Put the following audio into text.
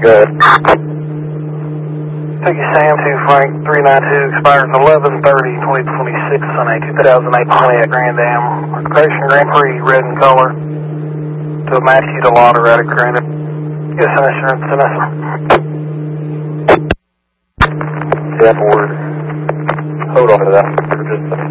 Good. Thank you, Sam, to Frank 392, expires 11/30/2026 on a 2008 Pontiac Grand Am. Occupation Grand Prix, red in color. To Matthew DeLauder out of Granite. Yes, insurance, Vanessa. That word. Hold on to that for just a